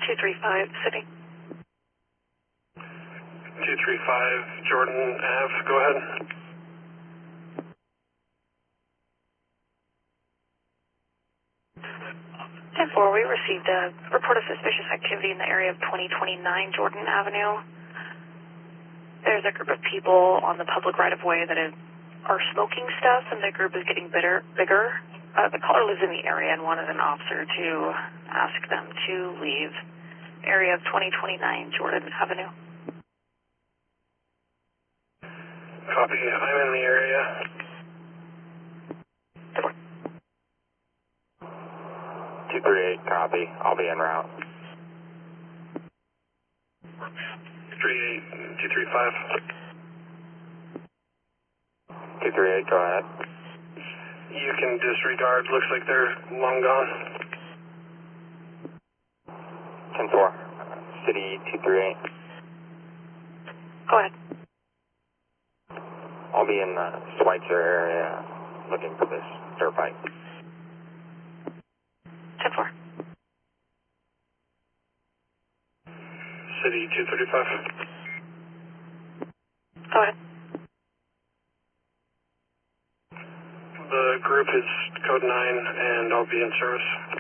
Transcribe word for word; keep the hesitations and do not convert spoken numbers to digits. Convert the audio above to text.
two three five, City. two three five, Jordan Ave, go ahead. ten four, we received a report of suspicious activity in the area of twenty twenty-nine Jordan Avenue. There's a group of people on the public right-of-way that is, are smoking stuff, and the group is getting bitter, bigger. Uh, the caller lives in the area and wanted an officer to ask them to leave area of twenty twenty-nine Jordan Avenue. Copy, I'm in the area. two three eight, copy. I'll be en route. three eight, two three five. two three eight, go ahead. You can disregard, looks like they're long gone. ten four, City two three eight. Go ahead. I'll be in the Schweitzer area looking for this dirt bike. ten four. City two thirty-five. Go ahead. The group is code nine and I'll be in service.